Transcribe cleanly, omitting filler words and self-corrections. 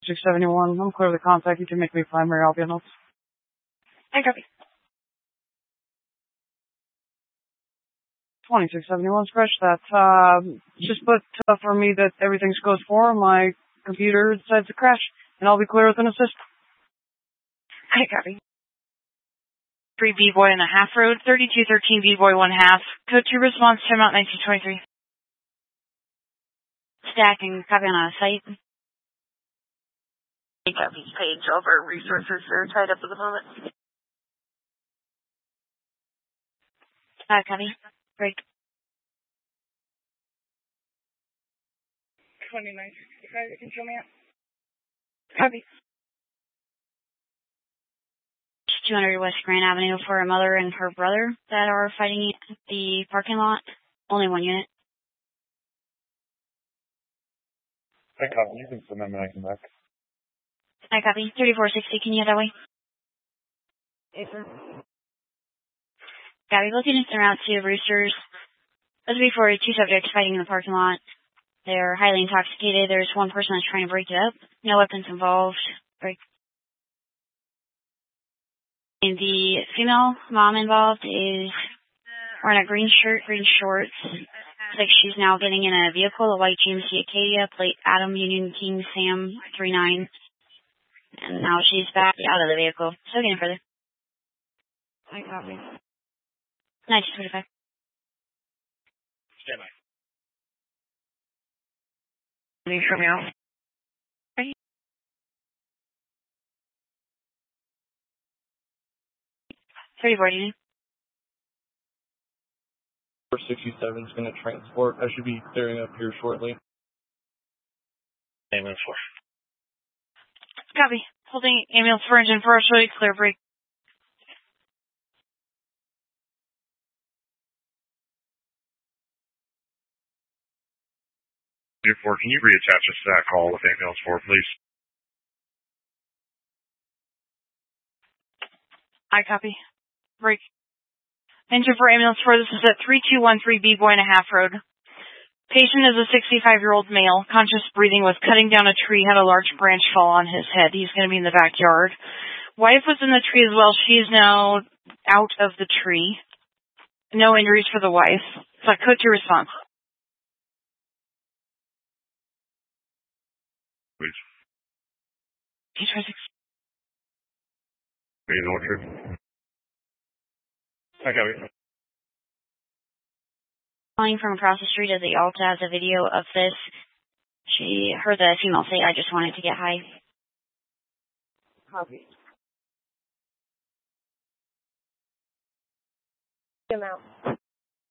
2671. I'm clear to contact. You can make me primary. I'll be enough. I copy. 2671, scratch that. Just put for me that everything's goes for my computer decides to crash, and I'll be clear with an assist. I copy. 3 B-Boy and a half road, 3213 B-Boy 1/2. Code 2 response, timeout 1923. Stacking, copy on a site. I copy. Page over resources are tied up at the moment. Copy. Break. 2965, you can show me out. Copy. 200 West Grand Avenue for a mother and her brother that are fighting at the parking lot. Only one unit. I copy. You can send them and I can back. I copy. 3460, can you head that way? Yes, sir. Copy. Looking at the route to Roosters. As before, 2 subjects fighting in the parking lot. They're highly intoxicated. There's one person that's trying to break it up. No weapons involved. Break. And the female mom involved is wearing a green shirt, green shorts. Looks like she's now getting in a vehicle, a white GMC Acadia, plate Adam Union King Sam 39. And now she's back out of the vehicle. So getting further. I copy. 1925. Stand by. Can you show me out? 3040. 467 is going to transport. I should be clearing up here shortly. Ambulance 4. Copy. Holding ambulance for engine 4, show you clear break. Unit 4, can you reattach us to that call with ambulance 4, please? I copy. Break. Engine for ambulance 4, this is at 3213 B-Boy and a half road. Patient is a 65-year-old male, conscious breathing, was cutting down a tree, had a large branch fall on his head. He's going to be in the backyard. Wife was in the tree as well. She is now out of the tree. No injuries for the wife. So code 2 response. Please. P26. Main orchard. I copy. Calling from across the street of the Alta has a video of this. She heard the female say, I just wanted to get high. Copy. Come out.